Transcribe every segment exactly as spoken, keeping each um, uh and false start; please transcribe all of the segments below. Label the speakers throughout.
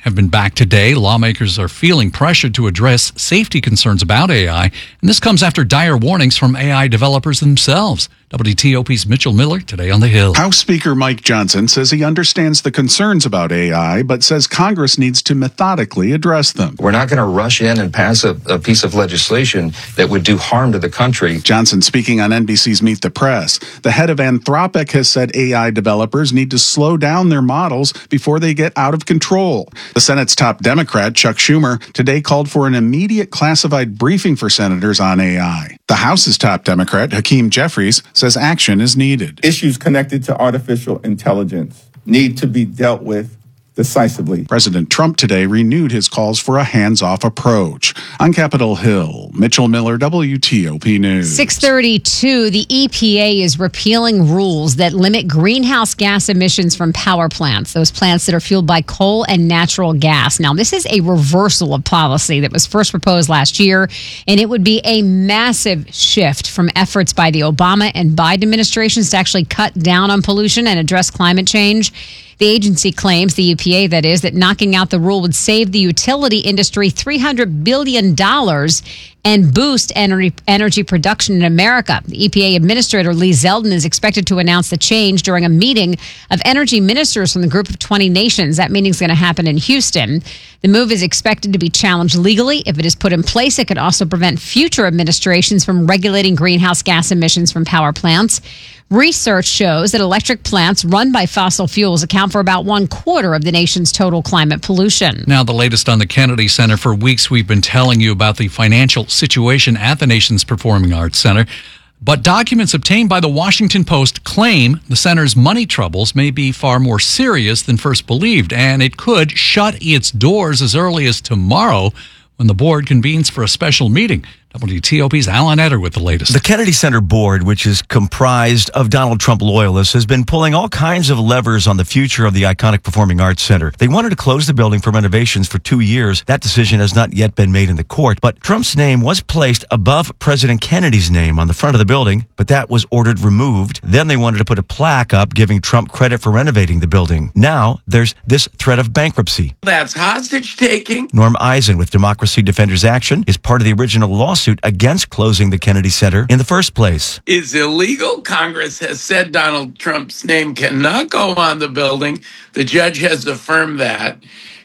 Speaker 1: have been back today. Lawmakers are feeling pressure to address safety concerns about A I, and this comes after dire warnings from A I developers themselves. W T O P's Mitchell Miller today on the Hill.
Speaker 2: House Speaker Mike Johnson says he understands the concerns about A I, but says Congress needs to methodically address them.
Speaker 3: We're not going to rush in and pass a, a piece of legislation that would do harm to the country.
Speaker 2: Johnson speaking on N B C's Meet the Press. The head of Anthropic has said A I developers need to slow down their models before they get out of control. The Senate's top Democrat, Chuck Schumer, today called for an immediate classified briefing for senators on A I. The House's top Democrat, Hakeem Jeffries, says action is needed.
Speaker 4: Issues connected to artificial intelligence need to be dealt with decisively.
Speaker 2: President Trump today renewed his calls for a hands-off approach. On Capitol Hill, Mitchell Miller, W T O P News.
Speaker 5: six thirty-two, the E P A is repealing rules that limit greenhouse gas emissions from power plants, those plants that are fueled by coal and natural gas. Now, this is a reversal of policy that was first proposed last year, and it would be a massive shift from efforts by the Obama and Biden administrations to actually cut down on pollution and address climate change. The agency claims, the E P A that is, that knocking out the rule would save the utility industry three hundred billion dollars and boost energy, energy production in America. The E P A Administrator Lee Zeldin is expected to announce the change during a meeting of energy ministers from the Group of twenty nations. That meeting is going to happen in Houston. The move is expected to be challenged legally. If it is put in place, it could also prevent future administrations from regulating greenhouse gas emissions from power plants. Research shows that electric plants run by fossil fuels account for about one quarter of the nation's total climate pollution.
Speaker 1: Now, the latest on the Kennedy Center. For weeks, we've been telling you about the financial situation at the nation's Performing Arts Center. But documents obtained by the Washington Post claim the center's money troubles may be far more serious than first believed, and it could shut its doors as early as tomorrow when the board convenes for a special meeting. W T O P's Alan Etter with the latest.
Speaker 6: The Kennedy Center board, which is comprised of Donald Trump loyalists, has been pulling all kinds of levers on the future of the iconic Performing Arts Center. They wanted to close the building for renovations for two years. That decision has not yet been made in the court, but Trump's name was placed above President Kennedy's name on the front of the building, but that was ordered removed. Then they wanted to put a plaque up giving Trump credit for renovating the building. Now there's this threat of bankruptcy.
Speaker 7: That's hostage taking.
Speaker 6: Norm Eisen with Democracy Defenders Action is part of the original lawsuit against closing the Kennedy Center in the first place.
Speaker 7: Is illegal. Congress has said Donald Trump's name cannot go on the building. The judge has affirmed that,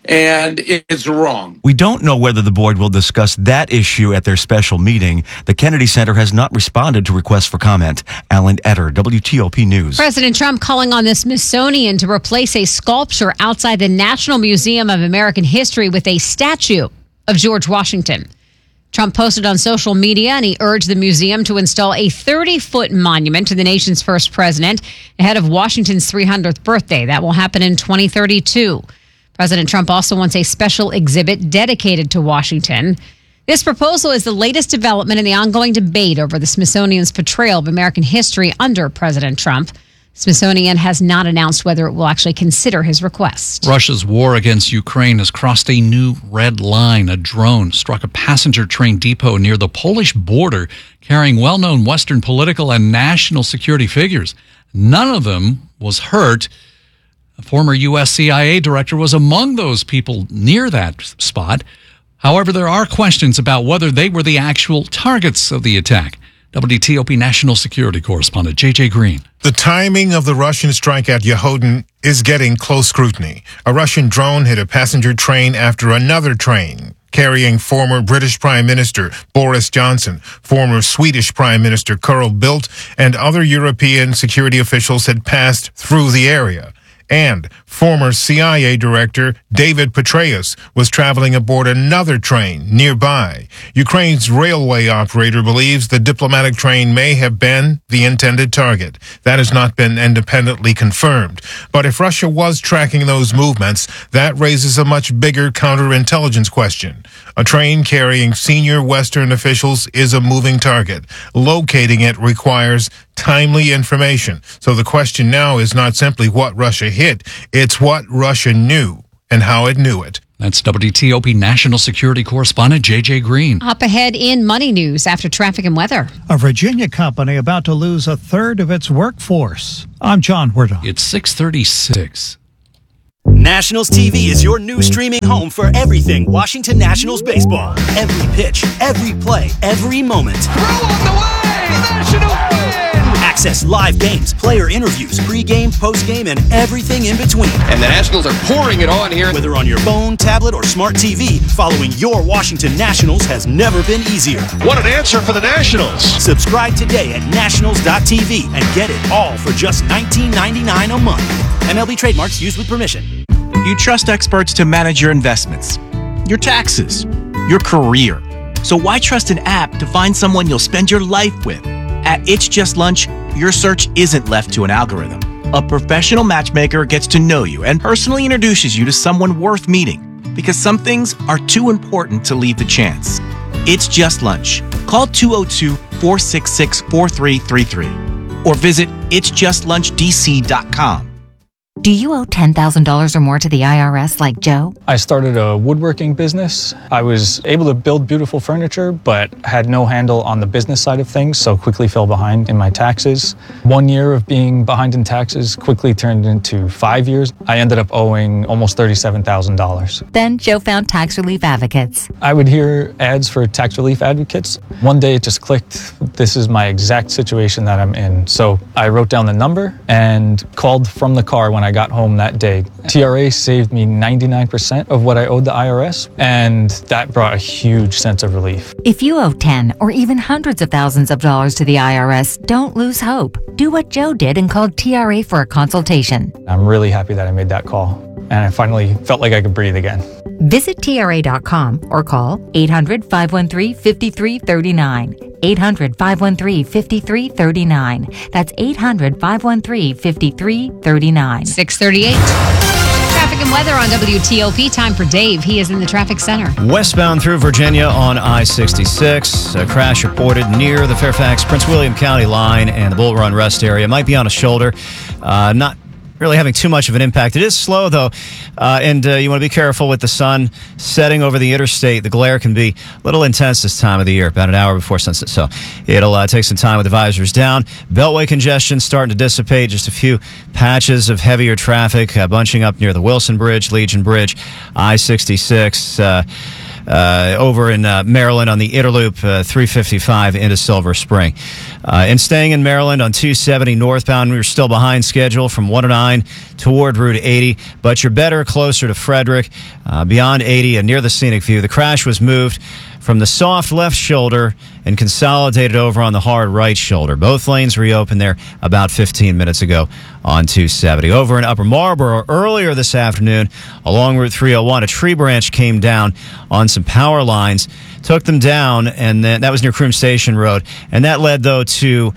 Speaker 7: and it's wrong.
Speaker 6: We don't know whether the board will discuss that issue at their special meeting. The Kennedy Center has not responded to requests for comment. Alan Etter, W T O P News.
Speaker 5: President Trump calling on the Smithsonian to replace a sculpture outside the National Museum of American History with a statue of George Washington. Trump posted on social media, and he urged the museum to install a thirty-foot monument to the nation's first president ahead of Washington's three hundredth birthday. That will happen in twenty thirty-two. President Trump also wants a special exhibit dedicated to Washington. This proposal is the latest development in the ongoing debate over the Smithsonian's portrayal of American history under President Trump. Smithsonian has not announced whether it will actually consider his request.
Speaker 1: Russia's war against Ukraine has crossed a new red line. A drone struck a passenger train depot near the Polish border, carrying well-known Western political and national security figures. None of them was hurt. A former U S C I A director was among those people near that spot. However, there are questions about whether they were the actual targets of the attack. W T O P national security correspondent J J Green.
Speaker 8: The timing of the Russian strike at Yehudin is getting close scrutiny. A Russian drone hit a passenger train after another train carrying former British Prime Minister Boris Johnson, former Swedish Prime Minister Carl Bildt, and other European security officials had passed through the area. And former C I A Director David Petraeus was traveling aboard another train nearby. Ukraine's railway operator believes the diplomatic train may have been the intended target. That has not been independently confirmed. But if Russia was tracking those movements, that raises a much bigger counterintelligence question. A train carrying senior Western officials is a moving target. Locating it requires timely information. So the question now is not simply what Russia hit, it's what Russia knew and how it knew it.
Speaker 1: That's W T O P national security correspondent J J Green.
Speaker 5: Up ahead in Money News after traffic and weather.
Speaker 9: A Virginia company about to lose a third of its workforce. I'm John Huerta.
Speaker 1: It's six thirty-six.
Speaker 10: Nationals T V is your new streaming home for everything Washington Nationals baseball. Every pitch, every play, every moment.
Speaker 11: Throw on the way! Nationals win!
Speaker 10: Access live games, player interviews, pregame, postgame, and everything in between.
Speaker 11: And the Nationals are pouring it on here.
Speaker 10: Whether on your phone, tablet, or smart T V, following your Washington Nationals has never been easier.
Speaker 12: What an answer for the Nationals!
Speaker 10: Subscribe today at nationals dot t v and get it all for just nineteen ninety-nine a month. M L B trademarks used with permission.
Speaker 13: You trust experts to manage your investments, your taxes, your career. So why trust an app to find someone you'll spend your life with? At It's Just Lunch, your search isn't left to an algorithm. A professional matchmaker gets to know you and personally introduces you to someone worth meeting, because some things are too important to leave to chance. It's Just Lunch. Call two oh two, four six six, four three three three or visit its just lunch d c dot com.
Speaker 14: Do you owe ten thousand dollars or more to the I R S like Joe?
Speaker 15: I started a woodworking business. I was able to build beautiful furniture, but had no handle on the business side of things, so quickly fell behind in my taxes. One year of being behind in taxes quickly turned into five years. I ended up owing almost thirty-seven thousand dollars.
Speaker 14: Then Joe found Tax Relief Advocates.
Speaker 15: I would hear ads for Tax Relief Advocates. One day it just clicked. This is my exact situation that I'm in. So I wrote down the number and called from the car when I got home that day. T R A saved me ninety-nine percent of what I owed the I R S, and that brought a huge sense of relief.
Speaker 14: If you owe ten or even hundreds of thousands of dollars to the I R S, don't lose hope. Do what Joe did and called T R A for a consultation.
Speaker 15: I'm really happy that I made that call, and I finally felt like I could breathe again.
Speaker 14: Visit T R A dot com or call eight hundred, five one three, five three three nine. eight hundred, five one three, five three three nine. That's eight hundred, five one three, five three three nine.
Speaker 5: six thirty-eight. Traffic and weather on W T O P. Time for Dave. He is in the traffic center.
Speaker 16: Westbound through Virginia on I sixty-six. A crash reported near the Fairfax Prince William County line and the Bull Run rest area. Might be on a shoulder. Uh, not really having too much of an impact. It is slow, though, uh, and uh, you want to be careful with the sun setting over the interstate. The glare can be a little intense this time of the year, about an hour before sunset, so it'll uh, take some time with the visors down. Beltway congestion starting to dissipate. Just a few patches of heavier traffic uh, bunching up near the Wilson Bridge, Legion Bridge, I sixty-six, uh, Uh, over in uh, Maryland on the Interloop, uh, three fifty-five into Silver Spring. Uh, and staying in Maryland on two seventy northbound, we were still behind schedule from one oh nine toward Route eighty, but you're better closer to Frederick, uh, beyond eighty and near the Scenic View. The crash was moved from the soft left shoulder and consolidated over on the hard right shoulder. Both lanes reopened there about fifteen minutes ago on two seventy. Over in Upper Marlboro earlier this afternoon along Route three oh one, a tree branch came down on some power lines, took them down, and then that was near Croom Station Road, and that led, though, to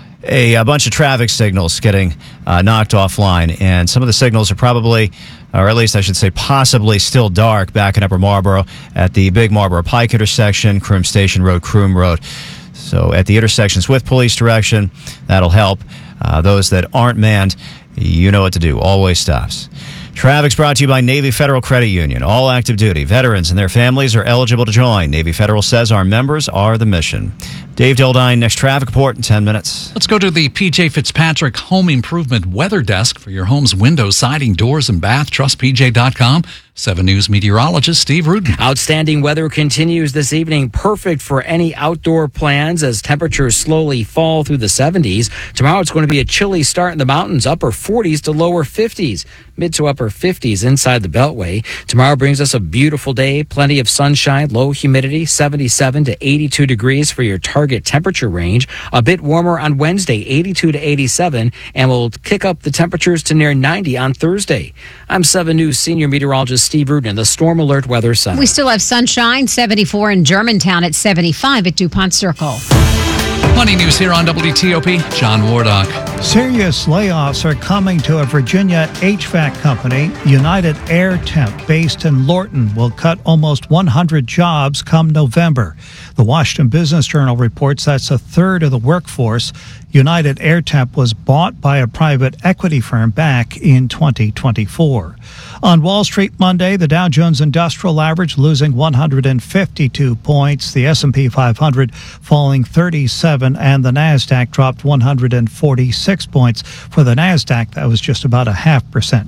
Speaker 16: a, a bunch of traffic signals getting uh, knocked offline, and some of the signals are probably, or at least I should say possibly, still dark back in Upper Marlboro at the Big Marlboro Pike intersection, Croom Station Road, Croom Road. So at the intersections with police direction, that'll help. Uh, those that aren't manned, you know what to do. Always stops. Traffic's brought to you by Navy Federal Credit Union. All active duty veterans and their families are eligible to join. Navy Federal says our members are the mission. Dave Dildine, next traffic report in ten minutes.
Speaker 1: Let's go to the P J Fitzpatrick Home Improvement Weather Desk for your home's windows, siding, doors, and bath. Trust P J dot com. seven News meteorologist Steve Rudin.
Speaker 17: Outstanding weather continues this evening. Perfect for any outdoor plans as temperatures slowly fall through the seventies. Tomorrow it's going to be a chilly start in the mountains, upper forties to lower fifties. Mid to upper fifties inside the Beltway. Tomorrow brings us a beautiful day, plenty of sunshine, low humidity, seventy-seven to eighty-two degrees for your target temperature range. A bit warmer on Wednesday, eighty-two to eighty-seven, and we'll kick up the temperatures to near ninety on Thursday. I'm seven News senior meteorologist Steve Rudin, the Storm Alert Weather Center.
Speaker 5: We still have sunshine, seventy-four in Germantown at seventy-five at DuPont Circle.
Speaker 1: Money news here on W T O P. John Wardock.
Speaker 9: Serious layoffs are coming to a Virginia H V A C company. United Air Temp, based in Lorton, will cut almost one hundred jobs come November. The Washington Business Journal reports that's a third of the workforce. United Air Temp was bought by a private equity firm back in twenty twenty-four. On Wall Street Monday, the Dow Jones Industrial Average losing one hundred fifty-two points, the S and P five hundred falling thirty-seven, and the NASDAQ dropped one hundred forty-six points. For the NASDAQ, that was just about a half percent drop.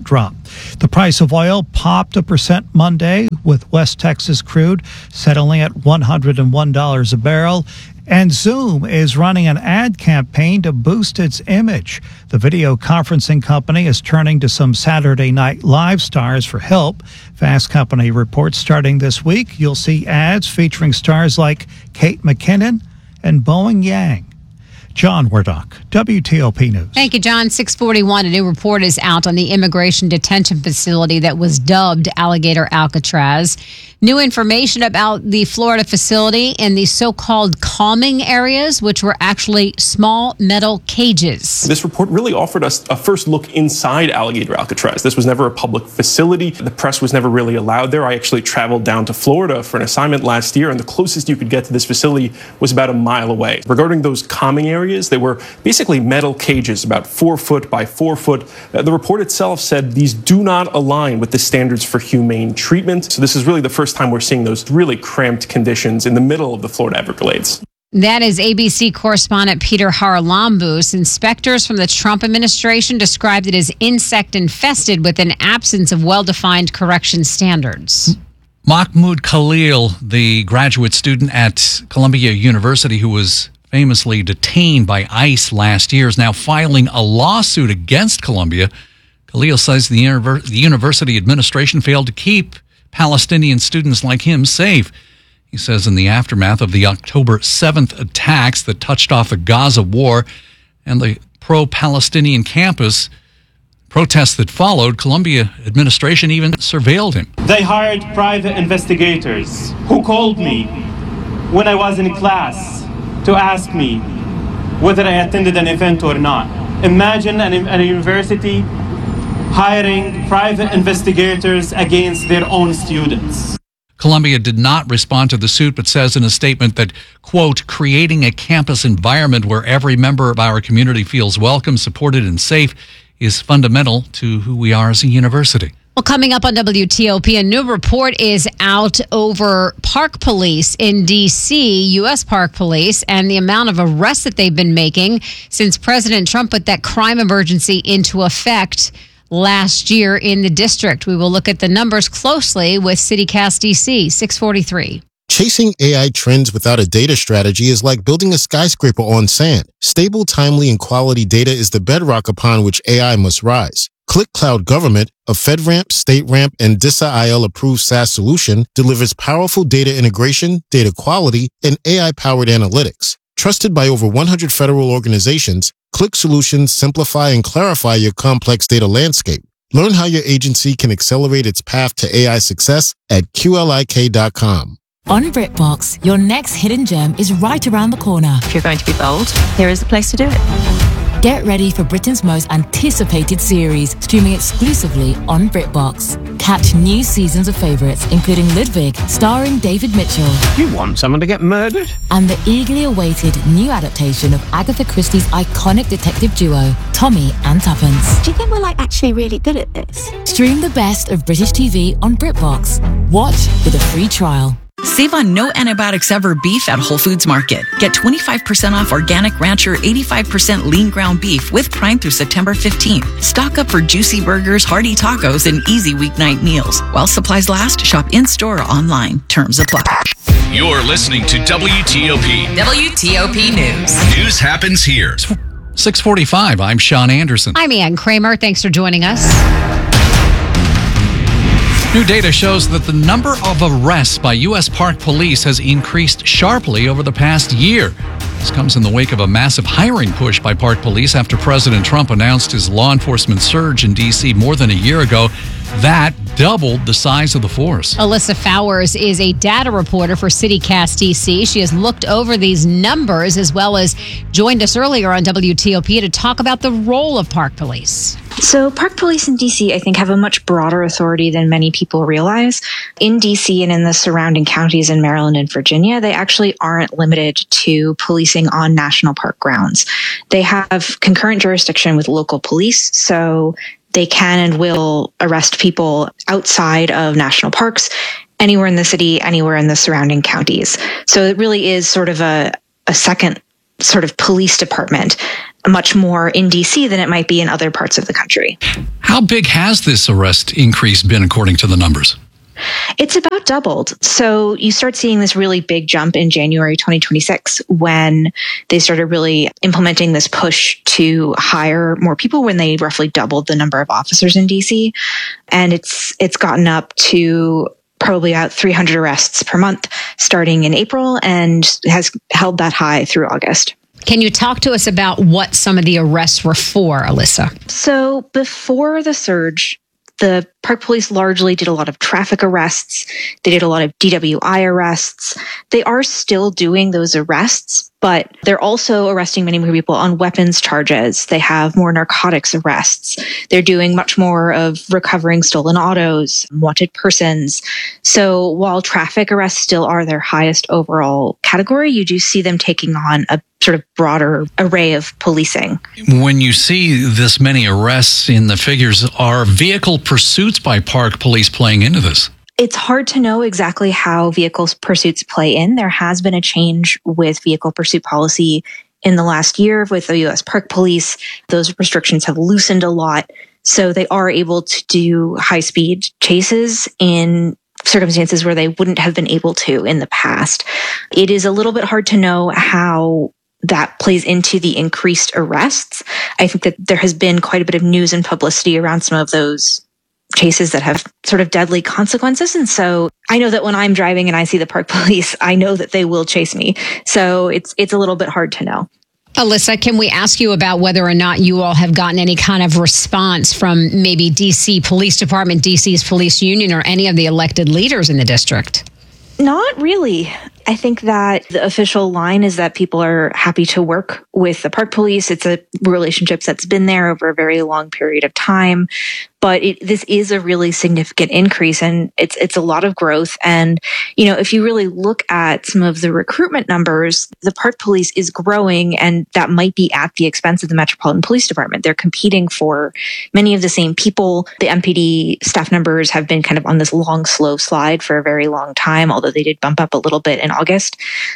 Speaker 9: The price of oil popped a percent Monday, with West Texas crude settling at one hundred one dollars a barrel. And Zoom is running an ad campaign to boost its image. The video conferencing company is turning to some Saturday Night Live stars for help. Fast Company reports starting this week, you'll see ads featuring stars like Kate McKinnon and Boeing Yang. John Wardock, W T O P News.
Speaker 5: Thank you, John. six forty-one, a new report is out on the immigration detention facility that was dubbed Alligator Alcatraz. New information about the Florida facility and the so-called calming areas, which were actually small metal cages.
Speaker 18: This report really offered us a first look inside Alligator Alcatraz. This was never a public facility. The press was never really allowed there. I actually traveled down to Florida for an assignment last year, and the closest you could get to this facility was about a mile away. Regarding those calming areas, they were basically metal cages, about four foot by four foot. Uh, the report itself said these do not align with the standards for humane treatment. So this is really the first time we're seeing those really cramped conditions in the middle of the Florida Everglades.
Speaker 5: That is A B C correspondent Peter Haralambous. Inspectors from the Trump administration described it as insect infested with an absence of well-defined correction standards.
Speaker 1: Mahmoud Khalil, the graduate student at Columbia University who was famously detained by ICE last year, is now filing a lawsuit against Columbia. Khalil says the, univer- the university administration failed to keep Palestinian students like him safe. He says in the aftermath of the October seventh attacks that touched off the Gaza war and the pro-Palestinian campus protests that followed, Columbia administration even surveilled him.
Speaker 19: They hired private investigators who called me when I was in class to ask me whether I attended an event or not. Imagine an, a university hiring private investigators against their own students.
Speaker 1: Columbia did not respond to the suit, but says in a statement that, quote, creating a campus environment where every member of our community feels welcome, supported, and safe is fundamental to who we are as a university.
Speaker 5: Well, coming up on W T O P, a new report is out over park police in D C, U S Park Police, and the amount of arrests that they've been making since President Trump put that crime emergency into effect last year in the district. We will look at the numbers closely with CityCast D C, six forty-three.
Speaker 20: Chasing A I trends without a data strategy is like building a skyscraper on sand. Stable, timely, and quality data is the bedrock upon which A I must rise. ClickCloud Government, a FedRAMP, StateRAMP, and D I S A I L-approved SaaS solution, delivers powerful data integration, data quality, and A I-powered analytics. Trusted by over one hundred federal organizations, Click Solutions simplify and clarify your complex data landscape. Learn how your agency can accelerate its path to A I success at Q L I K dot com.
Speaker 21: On BritBox, your next hidden gem is right around the corner. If you're going to be bold, here is the place to do it. Get ready for Britain's most anticipated series, streaming exclusively on BritBox. Catch new seasons of favourites, including Ludwig, starring David Mitchell.
Speaker 22: You want someone to get murdered?
Speaker 21: And the eagerly awaited new adaptation of Agatha Christie's iconic detective duo, Tommy and Tuppence.
Speaker 23: Do you think we're like actually really good at this?
Speaker 21: Stream the best of British T V on BritBox. Watch with a free trial.
Speaker 24: Save on no antibiotics ever beef at Whole Foods Market. Get twenty-five percent off organic rancher eighty-five percent lean ground beef with Prime through September fifteenth. Stock up for juicy burgers, hearty tacos, and easy weeknight meals. While supplies last, shop in-store or online. Terms apply.
Speaker 12: You're listening to W T O P.
Speaker 14: W T O P News.
Speaker 12: News happens here.
Speaker 1: six forty-five, I'm Sean Anderson.
Speaker 5: I'm Ann Kramer. Thanks for joining us.
Speaker 1: New data shows that the number of arrests by U S Park Police has increased sharply over the past year. This comes in the wake of a massive hiring push by Park Police after President Trump announced his law enforcement surge in D C more than a year ago. That doubled the size of the force.
Speaker 5: Alyssa Fowers is a data reporter for CityCast D C. She has looked over these numbers as well as joined us earlier on W T O P to talk about the role of Park Police.
Speaker 23: So Park Police in D C, I think, have a much broader authority than many people realize. In D C and in the surrounding counties in Maryland and Virginia, they actually aren't limited to policing on national park grounds. They have concurrent jurisdiction with local police, so they can and will arrest people outside of national parks, anywhere in the city, anywhere in the surrounding counties. So it really is sort of a, a second sort of police department. much more in D C than it might be in other parts of the country.
Speaker 1: How big has this arrest increase been according to the numbers?
Speaker 23: It's about doubled. So you start seeing this really big jump in January twenty twenty-six when they started really implementing this push to hire more people, when they roughly doubled the number of officers in D C. And it's it's gotten up to probably about three hundred arrests per month starting in April, and has held that high through August.
Speaker 5: Can you talk to us about what some of the arrests were for, Alyssa?
Speaker 23: So before the surge, the Park Police largely did a lot of traffic arrests. They did a lot of D W I arrests. They are still doing those arrests, but they're also arresting many more people on weapons charges. They have more narcotics arrests. They're doing much more of recovering stolen autos, wanted persons. So while traffic arrests still are their highest overall category, you do see them taking on a sort of broader array of policing.
Speaker 1: When you see this many arrests in the figures, are vehicle pursuits by Park Police playing into this?
Speaker 23: It's hard to know exactly how vehicle pursuits play in. There has been a change with vehicle pursuit policy in the last year with the U S Park Police. Those restrictions have loosened a lot, so they are able to do high-speed chases in circumstances where they wouldn't have been able to in the past. It is a little bit hard to know how that plays into the increased arrests. I think that there has been quite a bit of news and publicity around some of those chases that have sort of deadly consequences. And so I know that when I'm driving and I see the Park Police, I know that they will chase me. So it's it's a little bit hard to know.
Speaker 5: Alyssa, can we ask you about whether or not you all have gotten any kind of response from maybe D C Police Department, D C's police union, or any of the elected leaders in the district?
Speaker 23: Not really. I think that the official line is that people are happy to work with the Park Police. It's a relationship that's been there over a very long period of time. But it, this is a really significant increase, and it's it's a lot of growth. And, you know, if you really look at some of the recruitment numbers, the Park Police is growing, and that might be at the expense of the Metropolitan Police Department. They're competing for many of the same people. The M P D staff numbers have been kind of on this long, slow slide for a very long time, although they did bump up a little bit in August.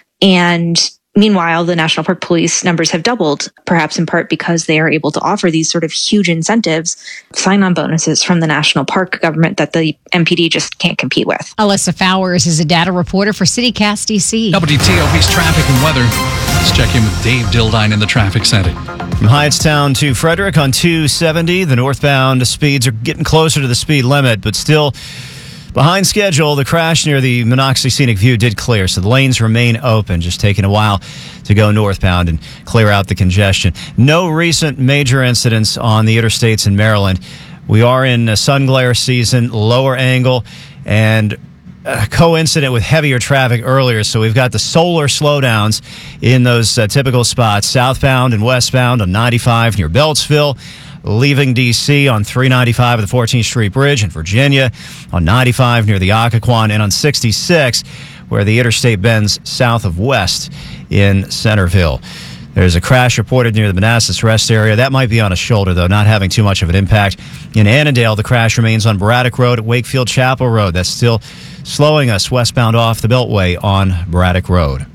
Speaker 23: And meanwhile, the National Park Police numbers have doubled, perhaps in part because they are able to offer these sort of huge incentives, sign-on bonuses from the national park government that the M P D just can't compete with.
Speaker 5: Alyssa Fowers is a data reporter for CityCast D C.
Speaker 1: W T O P's traffic and weather. Let's check in with Dave Dildine in the traffic center.
Speaker 16: From Hyattstown to Frederick on two seventy, the northbound speeds are getting closer to the speed limit, but still behind schedule. The crash near the Monocacy Scenic View did clear, so the lanes remain open, just taking a while to go northbound and clear out the congestion. No recent major incidents on the interstates in Maryland. We are in a sun glare season, lower angle, and uh, coincident with heavier traffic earlier, so we've got the solar slowdowns in those uh, typical spots, southbound and westbound on ninety-five near Beltsville, leaving D C on three ninety-five at the fourteenth Street Bridge in Virginia, on ninety-five near the Occoquan, and on sixty-six where the interstate bends south of West in Centerville. There's a crash reported near the Manassas Rest area. That might be on a shoulder, though, not having too much of an impact. In Annandale, the crash remains on Braddock Road at Wakefield Chapel Road. That's still slowing us westbound off the Beltway on Braddock Road.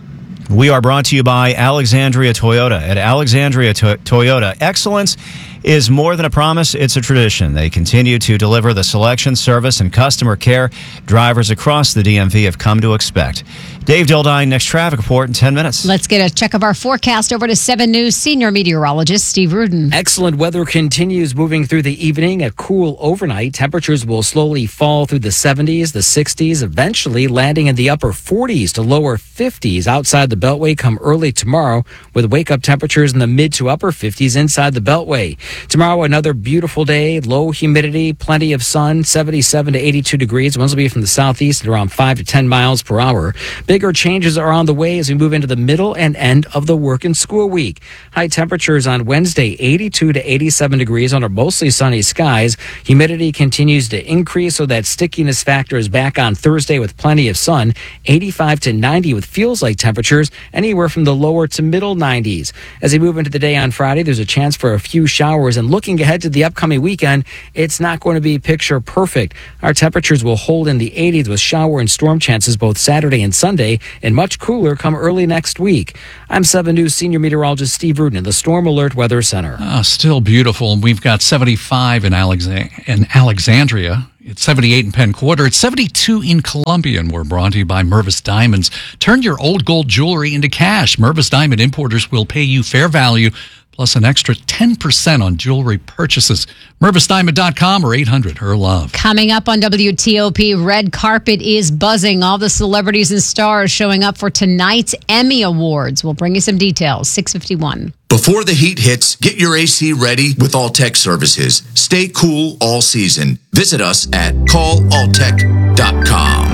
Speaker 16: We are brought to you by Alexandria Toyota. At Alexandria to- Toyota, excellence is more than a promise, it's a tradition. They continue to deliver the selection, service, and customer care drivers across the D M V have come to expect. Dave Dildine, next traffic report in ten minutes.
Speaker 5: Let's get a check of our forecast over to seven News senior meteorologist Steve Rudin.
Speaker 17: Excellent weather continues moving through the evening. A cool overnight. Temperatures will slowly fall through the seventies, the sixties, eventually landing in the upper forties to lower fifties outside the Beltway come early tomorrow, with wake-up temperatures in the mid to upper fifties inside the Beltway. Tomorrow, another beautiful day, low humidity, plenty of sun, seventy-seven to eighty-two degrees. Winds will be from the southeast at around five to ten miles per hour. Bigger changes are on the way as we move into the middle and end of the work and school week. High temperatures on Wednesday, eighty-two to eighty-seven degrees under mostly sunny skies. Humidity continues to increase, so that stickiness factor is back on Thursday with plenty of sun. eighty-five to ninety with feels-like temperatures anywhere from the lower to middle nineties. As we move into the day on Friday, there's a chance for a few showers, and looking ahead to the upcoming weekend, it's not going to be picture perfect. Our temperatures will hold in the eighties with shower and storm chances both Saturday and Sunday. Sunday and much cooler come early next week. I'm seven News senior meteorologist Steve Rudin in the Storm Alert Weather Center.
Speaker 1: Uh, still beautiful. We've got seventy-five in, Alexa- in Alexandria. It's seventy-eight in Penn Quarter. It's seventy-two in Columbia, and we're brought to you by Mervis Diamonds. Turn your old gold jewelry into cash. Mervis Diamond importers will pay you fair value plus an extra ten percent on jewelry purchases. Mervis Diamond dot com or eight hundred her love.
Speaker 5: Coming up on W T O P, red carpet is buzzing. All the celebrities and stars showing up for tonight's Emmy Awards. We'll bring you some details. six fifty-one.
Speaker 2: Before the heat hits, get your A C ready with Alltech Services. Stay cool all season. Visit us at call alltech dot com.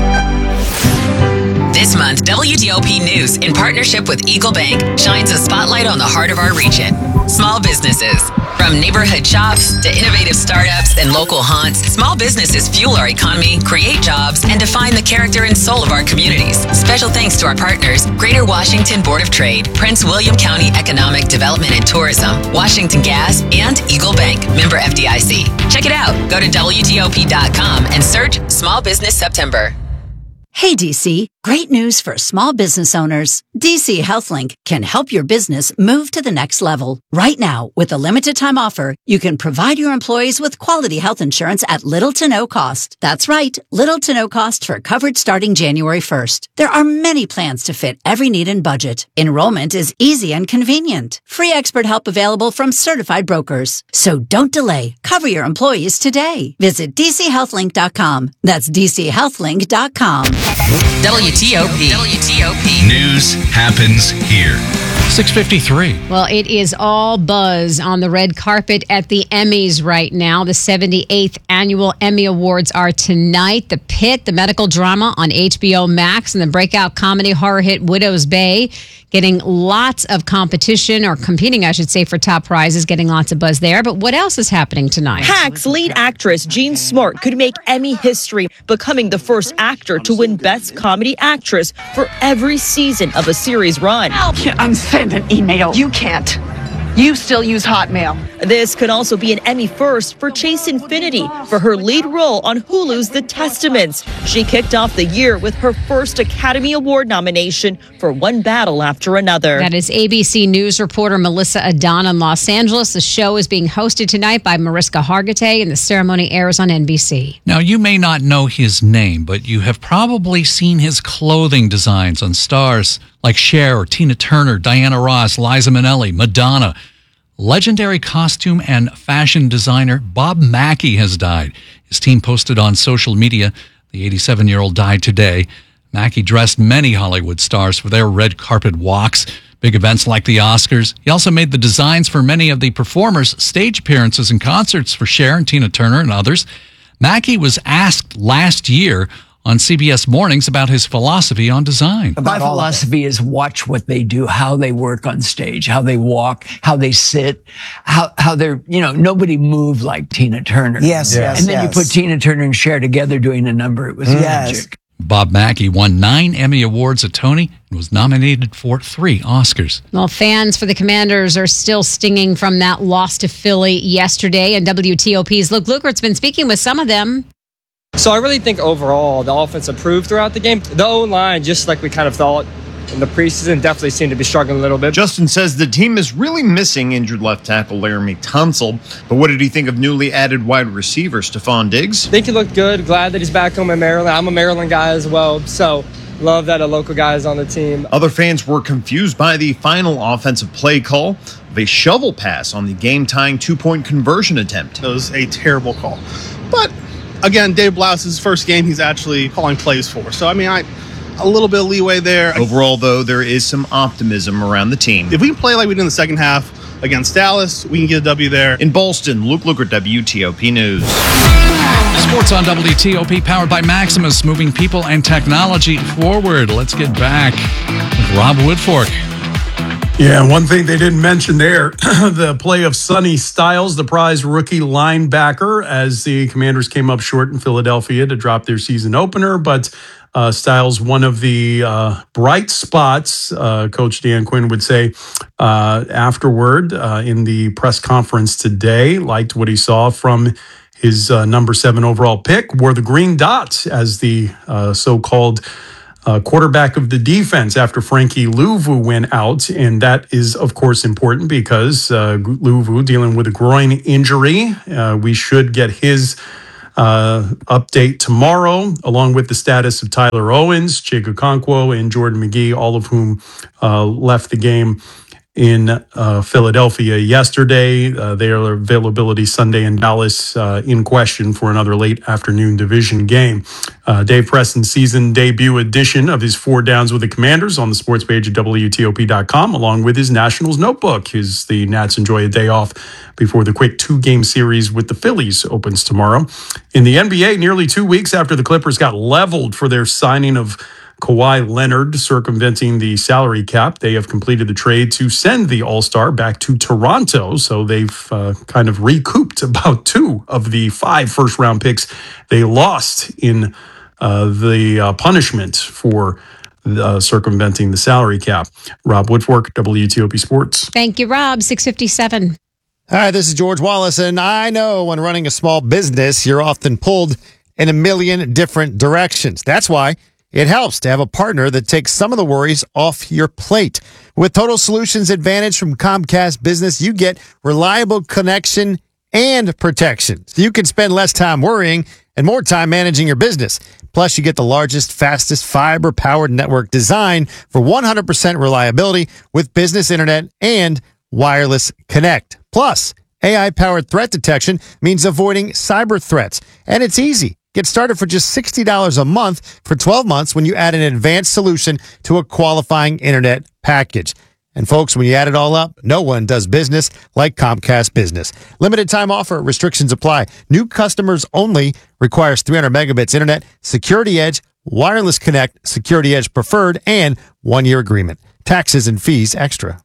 Speaker 3: This month, W T O P News, in partnership with Eagle Bank, shines a spotlight on the heart of our region. Small businesses. From neighborhood shops to innovative startups and local haunts, small businesses fuel our economy, create jobs, and define the character and soul of our communities. Special thanks to our partners, Greater Washington Board of Trade, Prince William County Economic Development and Tourism, Washington Gas, and Eagle Bank, member F D I C. Check it out. Go to W T O P dot com and search Small Business September.
Speaker 4: Hey, D C, great news for small business owners. D C HealthLink can help your business move to the next level. Right now, with a limited time offer, you can provide your employees with quality health insurance at little to no cost. That's right, little to no cost for coverage starting January first. There are many plans to fit every need and budget. Enrollment is easy and convenient. Free expert help available from certified brokers. So don't delay. Cover your employees today. Visit D C health link dot com. That's D C health link dot com.
Speaker 3: W T O P. W T O P.
Speaker 12: News happens here.
Speaker 1: six fifty-three.
Speaker 5: Well, it is all buzz on the red carpet at the Emmys right now. The seventy-eighth annual Emmy Awards are tonight. The Pit, the medical drama on H B O Max, and the breakout comedy horror hit Widow's Bay, getting lots of competition, or competing, I should say, for top prizes, getting lots of buzz there. But what else is happening tonight?
Speaker 7: Hacks lead actress Jean Smart could make Emmy history, becoming the first actor to win Best Comedy Actress for every season of a series run.
Speaker 25: I'm sending an email. You can't. You still use Hotmail.
Speaker 7: This could also be an Emmy first for Chase Infinity for her lead role on Hulu's The Testaments. She kicked off the year with her first Academy Award nomination for One Battle After Another.
Speaker 5: That is A B C News reporter Melissa Adon in Los Angeles. The show is being hosted tonight by Mariska Hargitay, and the ceremony airs on N B C.
Speaker 1: Now, you may not know his name, but you have probably seen his clothing designs on stars like Cher, or Tina Turner, Diana Ross, Liza Minnelli, Madonna. Legendary costume and fashion designer Bob Mackie has died. His team posted on social media. The eighty-seven-year-old died today. Mackie dressed many Hollywood stars for their red carpet walks, big events like the Oscars. He also made the designs for many of the performers' stage appearances and concerts for Cher and Tina Turner and others. Mackie was asked last year on C B S Mornings about his philosophy on design.
Speaker 26: My philosophy is watch what they do, how they work on stage, how they walk, how they sit, how how they're, you know, nobody moved like Tina Turner.
Speaker 27: Yes, yes,
Speaker 26: And then
Speaker 27: yes.
Speaker 26: you put Tina Turner and Cher together doing a number. It was
Speaker 27: Yes.
Speaker 26: magic.
Speaker 1: Bob Mackie won nine Emmy Awards at Tony and was nominated for three Oscars.
Speaker 5: Well, fans for the Commanders are still stinging from that loss to Philly yesterday, and W T O P's Luke Lukert's been speaking with some of them.
Speaker 28: So I really think overall the offense improved throughout the game. The O-line, just like we kind of thought in the preseason, definitely seemed to be struggling a little bit.
Speaker 29: Justin says the team is really missing injured left tackle Laramie Tunsil. But what did he think of newly added wide receiver Stephon Diggs?
Speaker 28: I think he looked good. Glad that he's back home in Maryland. I'm a Maryland guy as well, so love that a local guy is on the team.
Speaker 29: Other fans were confused by the final offensive play call of a shovel pass on the game-tying two-point conversion attempt.
Speaker 30: It was a terrible call. But again, Dave Blouse's first game he's actually calling plays for. So, I mean, I a little bit of leeway there.
Speaker 29: Overall, though, there is some optimism around the team.
Speaker 30: If we can play like we did in the second half against Dallas, we can get a W there.
Speaker 29: In Ballston, Luke Lukert, W T O P News.
Speaker 1: Sports on W T O P, powered by Maximus, moving people and technology forward. Let's get back with Rob Woodfork.
Speaker 31: Yeah, one thing they didn't mention there, the play of Sonny Styles, the prize rookie linebacker, as the Commanders came up short in Philadelphia to drop their season opener. But uh, Styles, one of the uh, bright spots, uh, Coach Dan Quinn would say uh, afterward uh, in the press conference today, liked what he saw from his uh, number seven overall pick, wore the green dot as the uh, so-called uh, quarterback of the defense after Frankie Louvu went out. And that is, of course, important because uh, Louvu dealing with a groin injury. Uh, we should get his uh, update tomorrow, along with the status of Tyler Owens, Chig Okonkwo, and Jordan McGee, all of whom uh, left the game in uh, Philadelphia yesterday. Uh, their availability Sunday in Dallas uh, in question for another late afternoon division game. Uh, Dave Preston's season debut edition of his Four Downs with the Commanders on the sports page at W T O P dot com, along with his Nationals notebook, as the Nats enjoy a day off before the quick two-game series with the Phillies opens tomorrow. In the N B A, nearly two weeks after the Clippers got leveled for their signing of Kawhi Leonard, circumventing the salary cap, they have completed the trade to send the All-Star back to Toronto. So they've uh, kind of recouped about two of the five first-round picks they lost in uh, the uh, punishment for uh, circumventing the salary cap. Rob Woodfork, W T O P Sports.
Speaker 5: Thank you, Rob. six fifty-seven.
Speaker 6: Hi, this is George Wallace, and I know when running a small business, you're often pulled in a million different directions. That's why it helps to have a partner that takes some of the worries off your plate. With Total Solutions Advantage from Comcast Business, you get reliable connection and protection. So you can spend less time worrying and more time managing your business. Plus, you get the largest, fastest fiber-powered network designed for one hundred percent reliability with business internet and wireless connect. Plus, A I-powered threat detection means avoiding cyber threats. And it's easy. Get started for just sixty dollars a month for twelve months when you add an advanced solution to a qualifying internet package. And folks, when you add it all up, no one does business like Comcast Business. Limited time offer. Restrictions apply. New customers only. Requires three hundred megabits internet, Security Edge, Wireless Connect, Security Edge Preferred, and one-year agreement. Taxes and fees extra.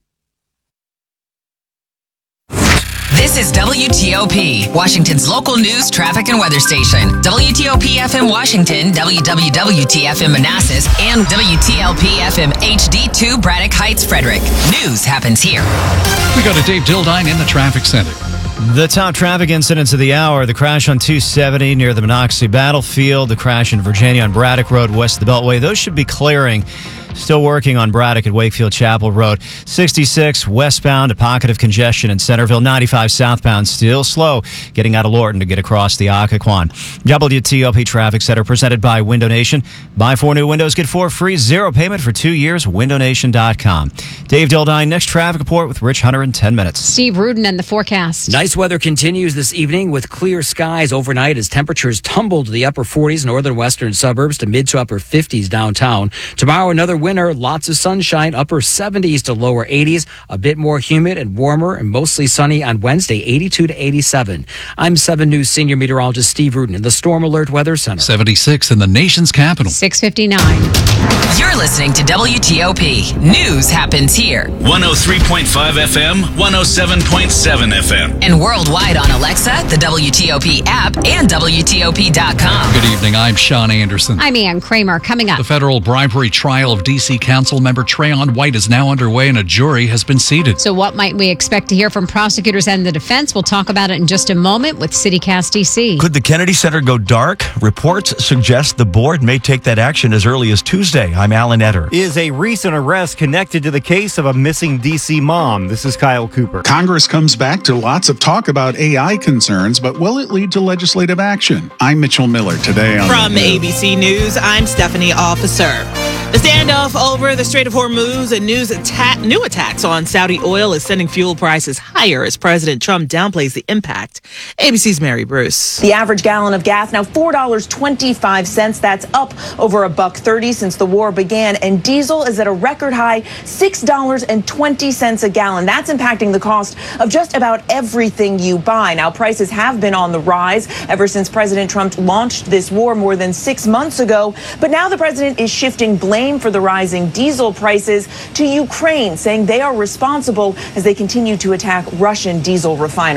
Speaker 3: This is W T O P, Washington's local news, traffic, and weather station. W T O P F M Washington, W W W T F M Manassas, and W T L P F M H D two Braddock Heights, Frederick. News happens here.
Speaker 1: We go to Dave Dildine in the traffic center.
Speaker 16: The top traffic incidents of the hour: the crash on two seventy near the Monocacy Battlefield, the crash in Virginia on Braddock Road west of the Beltway. Those should be clearing. Still working on Braddock at Wakefield Chapel Road. sixty-six westbound, a pocket of congestion in Centerville. ninety-five southbound, still slow getting out of Lorton to get across the Occoquan. W T O P Traffic Center presented by Window Nation. Buy four new windows, get four free, zero payment for two years. window nation dot com. Dave Dildine, next traffic report with Rich Hunter in ten minutes.
Speaker 5: Steve Rudin and the forecast.
Speaker 17: Nice weather continues this evening with clear skies overnight as temperatures tumble to the upper forties northern western suburbs to mid to upper fifties downtown. Tomorrow, another winter, lots of sunshine, upper seventies to lower eighties, a bit more humid and warmer and mostly sunny on Wednesday, eighty-two to eighty-seven. I'm seven News senior meteorologist Steve Rudin in the Storm Alert Weather Center.
Speaker 1: seventy-six in the nation's capital.
Speaker 5: six fifty-nine.
Speaker 3: You're listening to W T O P. News happens here.
Speaker 12: one oh three point five F M, one oh seven point seven F M.
Speaker 3: And worldwide on Alexa, the W T O P app, and W T O P dot com.
Speaker 1: Good evening. I'm Sean Anderson.
Speaker 5: I'm Ann Kramer. Coming up.
Speaker 1: The federal bribery trial of D C Council member Trayon White is now underway and a jury has been seated.
Speaker 5: So what might we expect to hear from prosecutors and the defense? We'll talk about it in just a moment with CityCast D C.
Speaker 8: Could the Kennedy Center go dark? Reports suggest the board may take that action as early as Tuesday. I'm Alan Etter.
Speaker 9: Is a recent arrest connected to the case of a missing D C mom? This is Kyle Cooper.
Speaker 10: Congress comes back to lots of talk about A I concerns, but will it lead to legislative action? I'm Mitchell Miller today on
Speaker 11: From A B C News, I'm Stephanie Officer. The standoff over the Strait of Hormuz and news atta- new attacks on Saudi oil is sending fuel prices higher as President Trump downplays the impact. A B C's Mary Bruce.
Speaker 13: The average gallon of gas now four dollars and twenty-five cents. That's up over a buck thirty since the war began. And diesel is at a record high six dollars and twenty cents a gallon. That's impacting the cost of just about everything you buy. Now, prices have been on the rise ever since President Trump launched this war more than six months ago. But now the president is shifting blame for the rising diesel prices to Ukraine, saying they are responsible as they continue to attack Russian diesel refineries.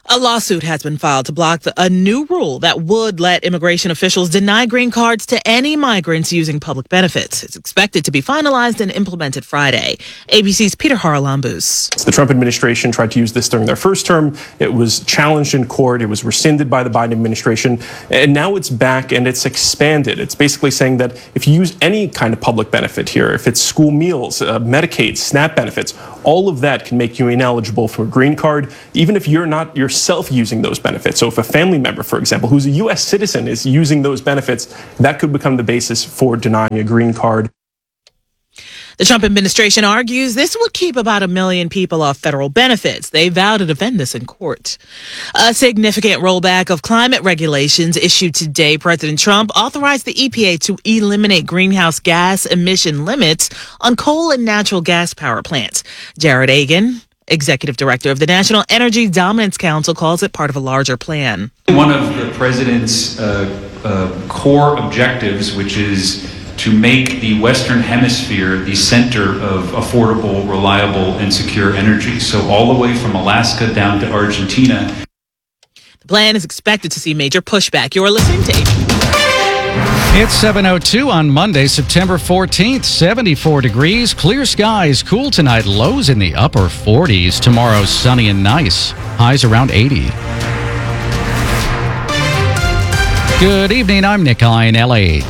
Speaker 11: A lawsuit has been filed to block the, a new rule that would let immigration officials deny green cards to any migrants using public benefits. It's expected to be finalized and implemented Friday. A B C's Peter Haralambous.
Speaker 2: The Trump administration tried to use this during their first term. It was challenged in court. It was rescinded by the Biden administration. And now it's back and it's expanded. It's basically saying that if you use any kind of public benefit here, if it's school meals, uh, Medicaid, SNAP benefits, all of that can make you ineligible for a green card, even if you're not yourself using those benefits. So if a family member, for example, who's a U S citizen is using those benefits, that could become the basis for denying a green card.
Speaker 11: The Trump administration argues this would keep about a million people off federal benefits. They vow to defend this in court. A significant rollback of climate regulations issued today. President Trump authorized the E P A to eliminate greenhouse gas emission limits on coal and natural gas power plants. Jared Agan, executive director of the National Energy Dominance Council, calls it part of a larger plan.
Speaker 14: One of the president's uh, uh, core objectives, which is to make the Western Hemisphere the center of affordable, reliable, and secure energy. So all the way from Alaska down to Argentina.
Speaker 11: The plan is expected to see major pushback. You're listening to A B C.
Speaker 1: It's seven oh two on Monday, September fourteenth, seventy-four degrees, clear skies, cool tonight, lows in the upper forties. Tomorrow, sunny and nice, highs around eighty. Good evening, I'm Nick Iannelli.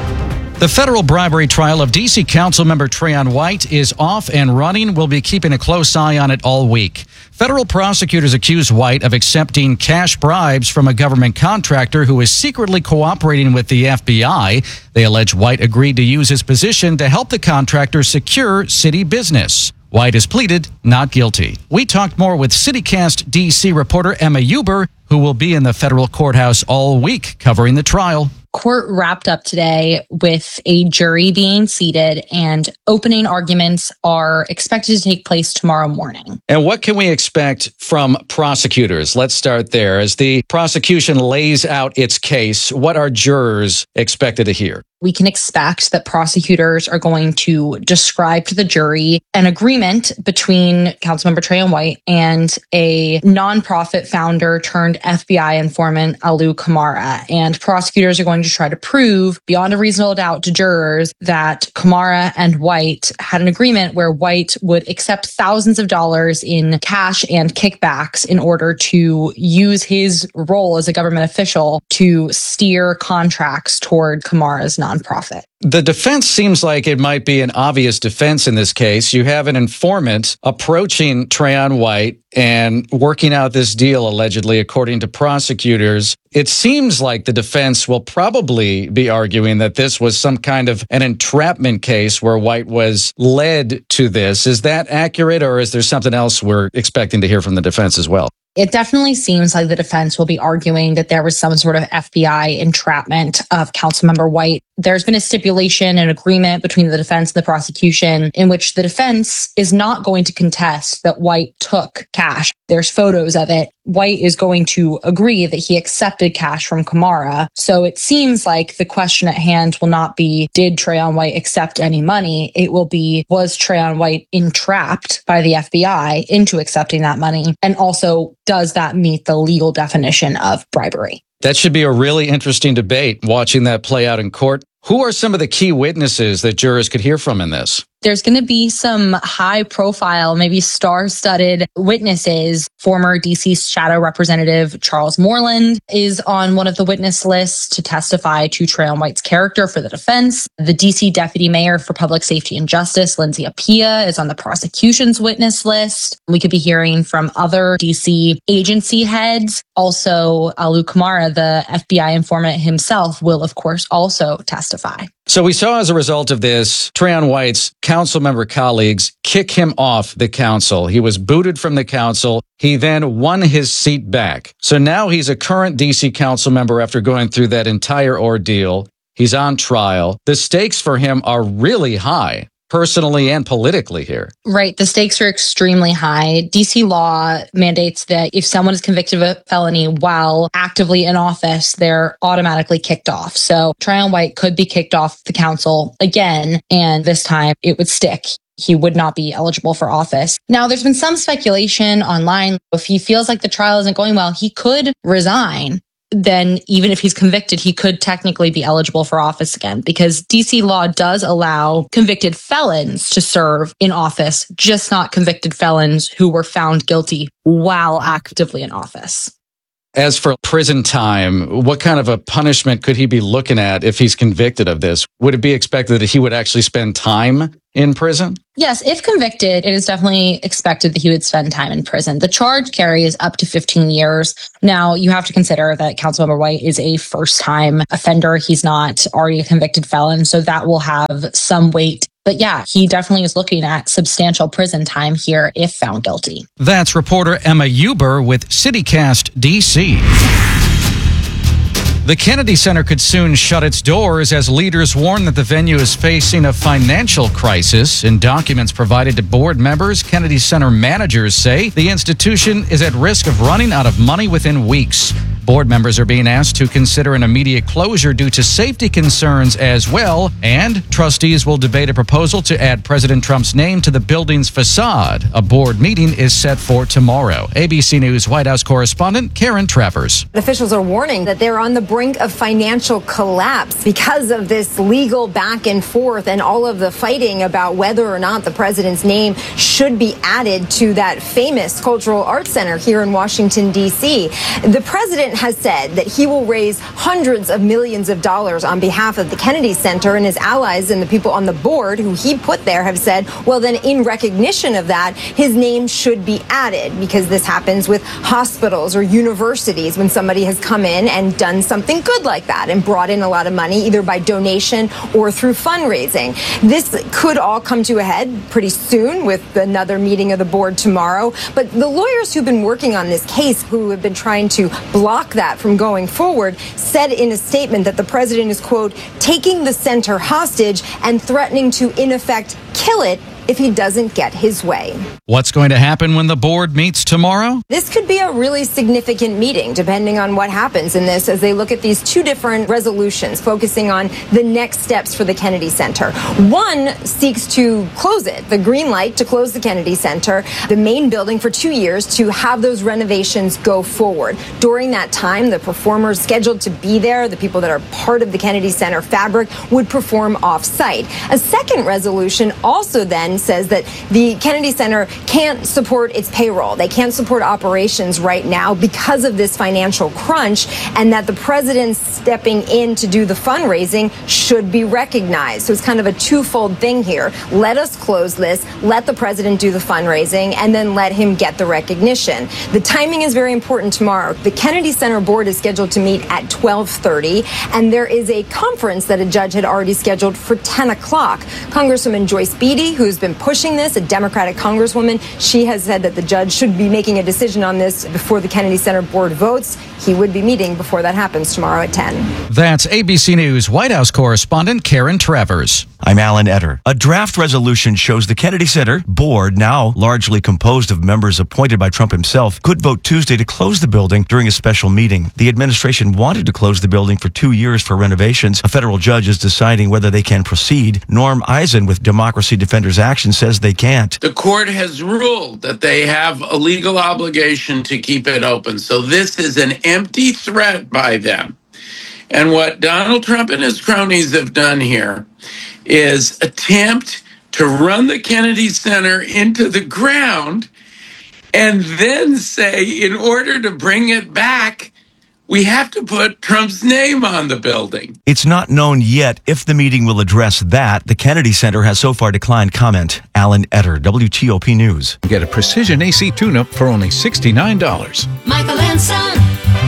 Speaker 1: The federal bribery trial of D C Councilmember Trayon White is off and running. We'll be keeping a close eye on it all week. Federal prosecutors accuse White of accepting cash bribes from a government contractor who is secretly cooperating with the F B I. They allege White agreed to use his position to help the contractor secure city business. White has pleaded not guilty. We talked more with CityCast D C reporter Emma Huber, who will be in the federal courthouse all week covering the trial.
Speaker 15: Court wrapped up today with a jury being seated, and opening arguments are expected to take place tomorrow morning.
Speaker 1: And what can we expect from prosecutors? Let's start there. As the prosecution lays out its case, what are jurors expected to hear?
Speaker 15: We can expect that prosecutors are going to describe to the jury an agreement between Councilmember Trayon White and a nonprofit founder turned F B I informant, Alu Kamara. And prosecutors are going to try to prove beyond a reasonable doubt to jurors that Kamara and White had an agreement where White would accept thousands of dollars in cash and kickbacks in order to use his role as a government official to steer contracts toward Kamara's nonprofit.
Speaker 1: The defense seems like it might be an obvious defense in this case. You have an informant approaching Trayon White and working out this deal, allegedly, according to prosecutors. It seems like the defense will probably be arguing that this was some kind of an entrapment case where White was led to this. Is that accurate, or is there something else we're expecting to hear from the defense as well?
Speaker 15: It definitely seems like the defense will be arguing that there was some sort of F B I entrapment of Councilmember White. There's been a stipulation, an agreement between the defense and the prosecution in which the defense is not going to contest that White took cash. There's photos of it. White is going to agree that he accepted cash from Kamara. So it seems like the question at hand will not be, did Trayon White accept any money? It will be, was Trayon White entrapped by the F B I into accepting that money? And also, does that meet the legal definition of bribery?
Speaker 1: That should be a really interesting debate, watching that play out in court. Who are some of the key witnesses that jurors could hear from in this?
Speaker 15: There's going to be some high profile, maybe star-studded witnesses. Former D C Shadow Representative Charles Moreland is on one of the witness lists to testify to Trayon White's character for the defense. The D C Deputy Mayor for Public Safety and Justice, Lindsay Appiah, is on the prosecution's witness list. We could be hearing from other D C agency heads. Also, Alu Kamara, the F B I informant himself, will, of course, also testify.
Speaker 1: So we saw as a result of this, Trayon White's council member colleagues kick him off the council. He was booted from the council. He then won his seat back. So now he's a current D C council member after going through that entire ordeal. He's on trial. The stakes for him are really high, personally and politically here.
Speaker 15: Right. The stakes are extremely high. D C law mandates that if someone is convicted of a felony while actively in office, they're automatically kicked off. So Trayon White could be kicked off the council again, and this time it would stick. he would not be eligible for office. Now, there's been some speculation online. If he feels like the trial isn't going well, he could resign. Then even if he's convicted, he could technically be eligible for office again, because D C law does allow convicted felons to serve in office, just not convicted felons who were found guilty while actively in office.
Speaker 4: As for prison time, what kind of a punishment could he be looking at if he's convicted of this? Would it be expected that he would actually spend time in prison?
Speaker 15: Yes, if convicted, it is definitely expected that he would spend time in prison. The charge carries up to fifteen years. Now, you have to consider that Councilmember White is a first-time offender. He's not already a convicted felon, so that will have some weight. But yeah, he definitely is looking at substantial prison time here if found guilty.
Speaker 7: That's reporter Emma Huber with CityCast D C. The Kennedy Center could soon shut its doors as leaders warn that the venue is facing a financial crisis. In documents provided to board members, Kennedy Center managers say the institution is at risk of running out of money within weeks. Board members are being asked to consider an immediate closure due to safety concerns as well, and trustees will debate a proposal to add President Trump's name to the building's facade. A board meeting is set for tomorrow. A B C News White House correspondent Karen Travers.
Speaker 18: Officials are warning that they're on the brink of financial collapse because of this legal back and forth and all of the fighting about whether or not the president's name should be added to that famous cultural arts center here in Washington, D C. The president has said that he will raise hundreds of millions of dollars on behalf of the Kennedy Center, and his allies and the people on the board who he put there have said, well, then in recognition of that, his name should be added, because this happens with hospitals or universities when somebody has come in and done something good like that and brought in a lot of money, either by donation or through fundraising. This could all come to a head pretty soon with another meeting of the board tomorrow. But the lawyers who've been working on this case, who have been trying to block that from going forward, said in a statement that the president is, quote, taking the center hostage and threatening to, in effect, kill it if he doesn't get his way.
Speaker 7: What's going to happen when the board meets tomorrow?
Speaker 18: This could be a really significant meeting, depending on what happens in this, as they look at these two different resolutions focusing on the next steps for the Kennedy Center. One seeks to close it, the green light to close the Kennedy Center, the main building, for two years to have those renovations go forward. During that time, the performers scheduled to be there, the people that are part of the Kennedy Center fabric, would perform off-site. A second resolution also then says that the Kennedy Center can't support its payroll. They can't support operations right now because of this financial crunch, and that the president stepping in to do the fundraising should be recognized. So it's kind of a twofold thing here. Let us close this, let the president do the fundraising, and then let him get the recognition. The timing is very important tomorrow. The Kennedy Center board is scheduled to meet at twelve thirty, and there is a conference that a judge had already scheduled for ten o'clock. Congresswoman Joyce Beatty, who's been pushing this, a Democratic congresswoman, she has said that the judge should be making a decision on this before the Kennedy Center board votes. He would be meeting before that happens tomorrow at ten.
Speaker 7: That's A B C News White House correspondent Karen Travers.
Speaker 8: I'm Alan Etter. A draft resolution shows the Kennedy Center board, now largely composed of members appointed by Trump himself, could vote Tuesday to close the building during a special meeting. The administration wanted to close the building for two years for renovations. A federal judge is deciding whether they can proceed. Norm Eisen with Democracy Defenders Action says they can't.
Speaker 19: The court has ruled that they have a legal obligation to keep it open. So this is an empty threat by them. And what Donald Trump and his cronies have done here is attempt to run the Kennedy Center into the ground and then say, in order to bring it back, we have to put Trump's name on the building.
Speaker 8: It's not known yet if the meeting will address that. The Kennedy Center has so far declined comment. Alan Etter, W T O P News.
Speaker 1: Get a precision A C tune-up for only sixty-nine dollars.
Speaker 20: Michael and Son.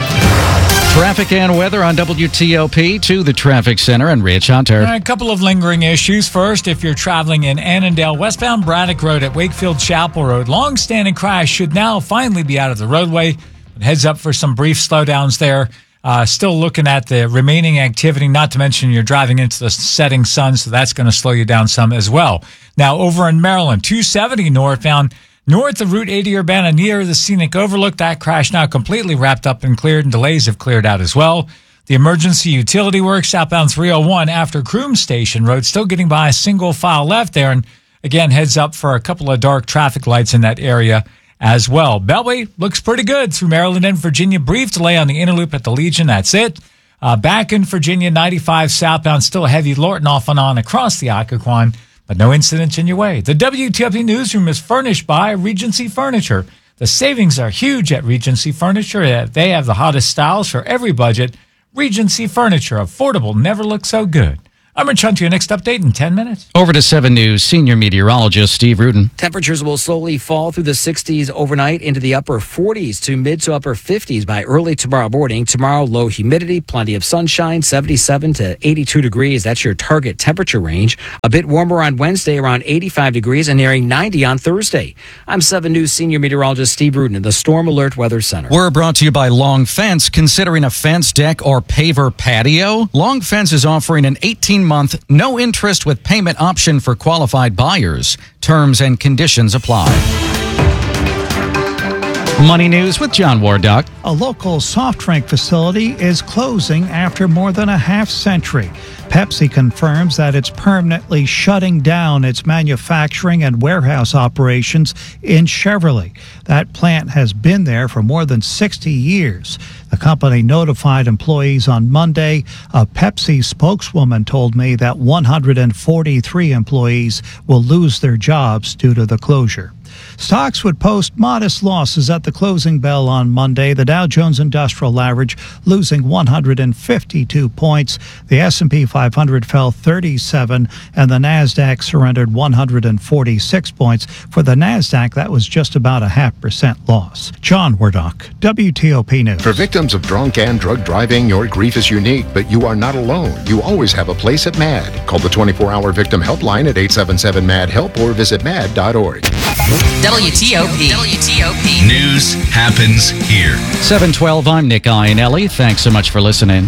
Speaker 7: Traffic and weather on W T O P to the Traffic Center and Rich Hunter.
Speaker 21: A couple of lingering issues. First, if you're traveling in Annandale, westbound Braddock Road at Wakefield Chapel Road, long-standing crash should now finally be out of the roadway. But heads up for some brief slowdowns there. Uh, still looking at the remaining activity, not to mention you're driving into the setting sun, so that's going to slow you down some as well. Now, over in Maryland, two seventy northbound, north of Route eighty Urbana near the Scenic Overlook. That crash now completely wrapped up and cleared, and delays have cleared out as well. The emergency utility work southbound three oh one after Croom Station Road, still getting by a single file left there. And Again, heads up for a couple of dark traffic lights in that area as well. Beltway looks pretty good through Maryland and Virginia. Brief delay on the inner loop at the Legion. That's it. Uh, back in Virginia, ninety-five southbound, still heavy Lorton off and on across the Occoquan, but no incidents in your way. The W T O P newsroom is furnished by Regency Furniture. The savings are huge at Regency Furniture. They have the hottest styles for every budget. Regency Furniture, affordable, never looked so good. I'm Rich Hunt, your next update in ten minutes.
Speaker 7: Over to seven News senior meteorologist Steve Rudin.
Speaker 17: Temperatures will slowly fall through the sixties overnight into the upper forties to mid to upper fifties by early tomorrow morning. Tomorrow, low humidity, plenty of sunshine, seventy-seven to eighty-two degrees. That's your target temperature range. A bit warmer on Wednesday, around eighty-five degrees, and nearing ninety on Thursday. I'm seven News senior meteorologist Steve Rudin in the Storm Alert Weather Center.
Speaker 7: We're brought to you by Long Fence. Considering a fence, deck, or paver patio? Long Fence is offering an eighteen-month no interest with payment option for qualified buyers. Terms and conditions apply. Money News with John Wardock.
Speaker 20: A local soft drink facility is closing after more than a half century. Pepsi confirms that it's permanently shutting down its manufacturing and warehouse operations in Cheverly. That plant has been there for more than sixty years. The company notified employees on Monday. A Pepsi spokeswoman told me that one hundred forty-three employees will lose their jobs due to the closure. Stocks would post modest losses at the closing bell on Monday. The Dow Jones Industrial Average losing one hundred fifty-two points. The S and P five hundred fell thirty-seven, and the Nasdaq surrendered one hundred forty-six points. For the Nasdaq, that was just about a half percent loss. John Wardock, W T O P News.
Speaker 22: For victims of drunk and drug driving, your grief is unique, but you are not alone. You always have a place at MAD. Call the twenty-four hour victim helpline at eight seven seven M A D HELP or visit mad dot org.
Speaker 3: W T O P. W T O P.
Speaker 12: News happens here.
Speaker 7: seven twelve, I'm Nick Iannelli. Thanks so much for listening.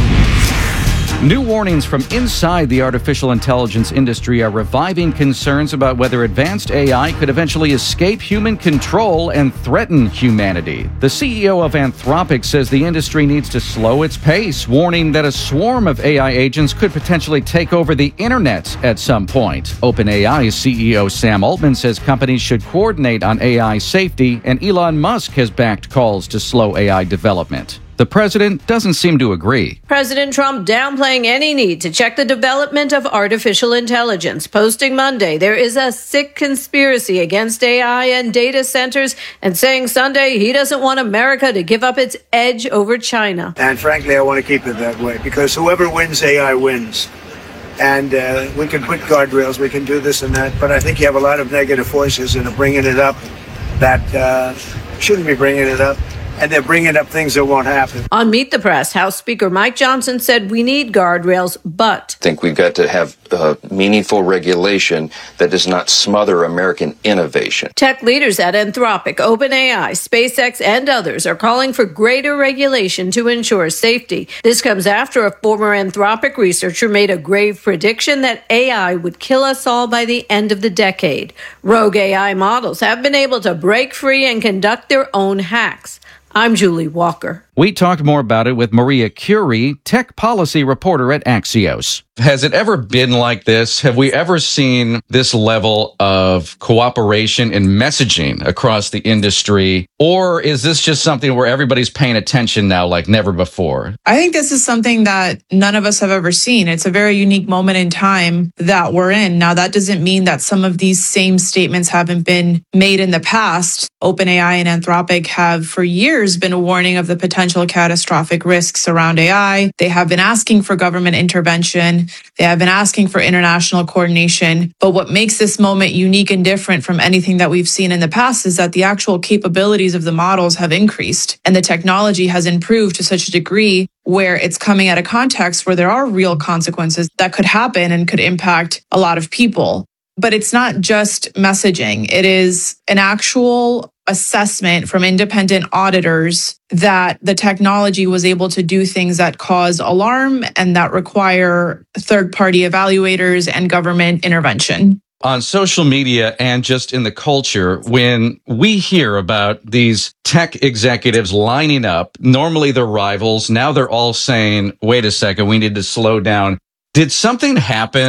Speaker 7: New warnings from inside the artificial intelligence industry are reviving concerns about whether advanced A I could eventually escape human control and threaten humanity. The C E O of Anthropic says the industry needs to slow its pace, warning that a swarm of A I agents could potentially take over the internet at some point. OpenAI's C E O Sam Altman says companies should coordinate on A I safety, and Elon Musk has backed calls to slow A I development. The president doesn't seem to agree.
Speaker 23: President Trump downplaying any need to check the development of artificial intelligence, posting Monday there is a sick conspiracy against A I and data centers, and saying Sunday he doesn't want America to give up its edge over China.
Speaker 24: And frankly, I want to keep it that way, because whoever wins A I wins. And uh, we can put guardrails, we can do this and that, but I think you have a lot of negative forces that are bringing it up that uh, shouldn't be bringing it up. And they're bringing up things that won't happen.
Speaker 23: On Meet the Press, House Speaker Mike Johnson said we need guardrails, but
Speaker 25: I think we've got to have uh, meaningful regulation that does not smother American innovation.
Speaker 23: Tech leaders at Anthropic, OpenAI, SpaceX, and others are calling for greater regulation to ensure safety. This comes after a former Anthropic researcher made a grave prediction that A I would kill us all by the end of the decade. Rogue A I models have been able to break free and conduct their own hacks. I'm Julie Walker.
Speaker 7: We talked more about it with Maria Curie, tech policy reporter at Axios. Has it ever been like this? Have we ever seen this level of cooperation and messaging across the industry? Or is this just something where everybody's paying attention now like never before?
Speaker 26: I think this is something that none of us have ever seen. It's a very unique moment in time that we're in. Now, that doesn't mean that some of these same statements haven't been made in the past. OpenAI and Anthropic have for years been warning of the potential catastrophic risks around A I. They have been asking for government intervention. They have been asking for international coordination. But what makes this moment unique and different from anything that we've seen in the past is that the actual capabilities of the models have increased and the technology has improved to such a degree where it's coming at a context where there are real consequences that could happen and could impact a lot of people. But it's not just messaging. It is an actual assessment from independent auditors that the technology was able to do things that cause alarm and that require third-party evaluators and government intervention.
Speaker 7: On social media and just in the culture, when we hear about these tech executives lining up, normally they're rivals. Now they're all saying, wait a second, we need to slow down. Did something happen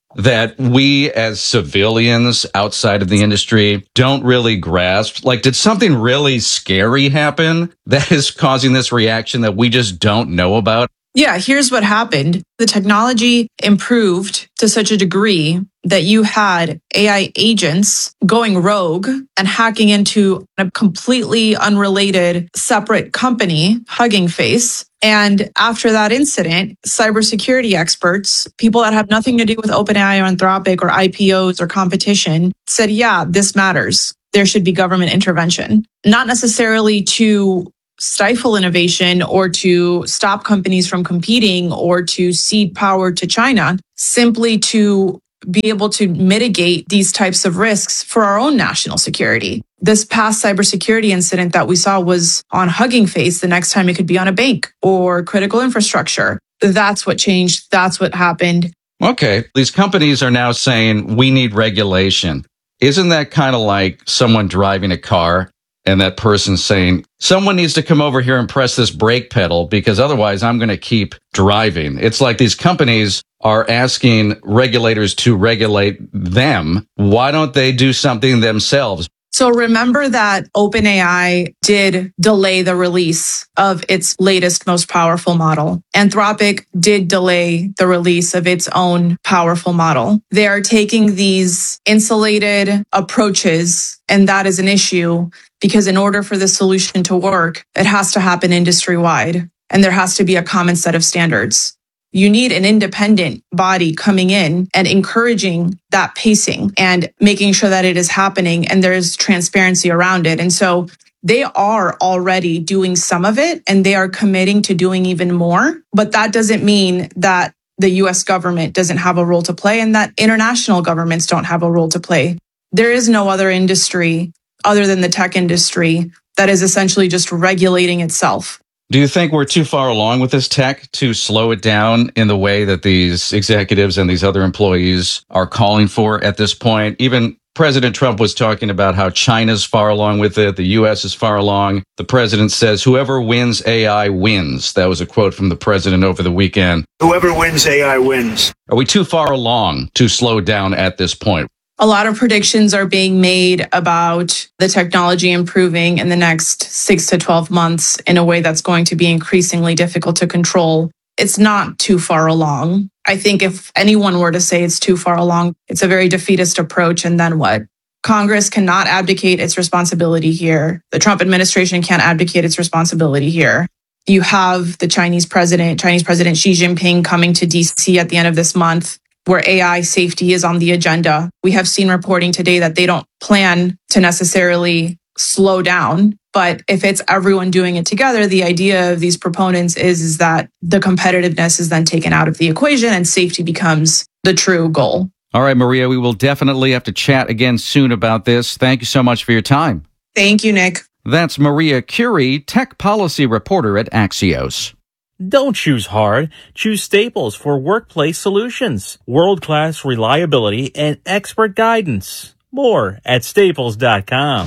Speaker 4: that we as civilians outside of the industry don't really grasp? Like, did something really scary happen that is causing this reaction that we just don't know about?
Speaker 26: Yeah, here's what happened. The technology improved to such a degree that you had A I agents going rogue and hacking into a completely unrelated separate company, Hugging Face. And after that incident, cybersecurity experts, people that have nothing to do with OpenAI or Anthropic or I P Os or competition, said, yeah, this matters. There should be government intervention, not necessarily to stifle innovation or to stop companies from competing or to cede power to China, simply to be able to mitigate these types of risks for our own national security. This past cybersecurity incident that we saw was on Hugging Face. The next time it could be on a bank or critical infrastructure. That's what changed. That's what happened.
Speaker 4: Okay. These companies are now saying we need regulation. Isn't that kind of like someone driving a car and that person saying, someone needs to come over here and press this brake pedal because otherwise I'm going to keep driving? It's like these companies are asking regulators to regulate them. Why don't they do something themselves?
Speaker 26: So remember that OpenAI did delay the release of its latest, most powerful model. Anthropic did delay the release of its own powerful model. They are taking these insulated approaches, and that is an issue because in order for the solution to work, it has to happen industry-wide, and there has to be a common set of standards. You need an independent body coming in and encouraging that pacing and making sure that it is happening and there's transparency around it. And so they are already doing some of it and they are committing to doing even more. But that doesn't mean that the U S government doesn't have a role to play and that international governments don't have a role to play. There is no other industry other than the tech industry that is essentially just regulating itself.
Speaker 4: Do you think we're too far along with this tech to slow it down in the way that these executives and these other employees are calling for at this point? Even President Trump was talking about how China's far along with it. The U S is far along. The president says, whoever wins A I wins. That was a quote from the president over the weekend.
Speaker 24: Whoever wins A I wins.
Speaker 4: Are we too far along to slow down at this point?
Speaker 26: A lot of predictions are being made about the technology improving in the next six to twelve months in a way that's going to be increasingly difficult to control. It's not too far along. I think if anyone were to say it's too far along, it's a very defeatist approach. And then what? Congress cannot abdicate its responsibility here. The Trump administration can't abdicate its responsibility here. You have the Chinese president, Chinese President Xi Jinping coming to D C at the end of this month, where A I safety is on the agenda. We have seen reporting today that they don't plan to necessarily slow down. But if it's everyone doing it together, the idea of these proponents is, is that the competitiveness is then taken out of the equation and safety becomes the true goal.
Speaker 7: All right, Maria, we will definitely have to chat again soon about this. Thank you so much for your time.
Speaker 26: Thank you, Nick.
Speaker 7: That's Maria Curie, tech policy reporter at Axios.
Speaker 5: Don't choose hard. Choose Staples for workplace solutions. World-class reliability and expert guidance. More at staples dot com.